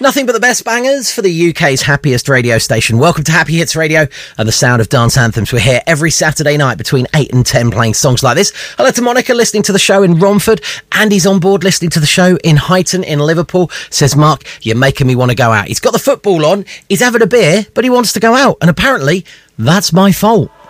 Nothing but the best bangers for the UK's happiest radio station. Welcome to Happy Hits Radio and the sound of dance anthems. We're here every Saturday night between 8 and 10 playing songs like this. Hello to Monica listening to the show in Romford. Andy's on board listening to the show in Huyton in Liverpool. Says, Mark, you're making me want to go out. He's got the football on, he's having a beer, but he wants to go out. And apparently, that's my fault.